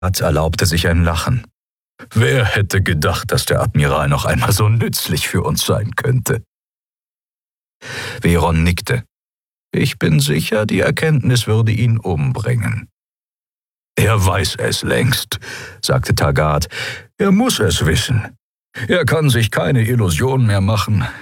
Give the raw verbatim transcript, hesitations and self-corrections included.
erlaubte sich ein Lachen. Wer hätte gedacht, dass der Admiral noch einmal so nützlich für uns sein könnte? Veron nickte. Ich bin sicher, die Erkenntnis würde ihn umbringen. Er weiß es längst, sagte Taggart. Er muss es wissen. Er kann sich keine Illusion mehr machen.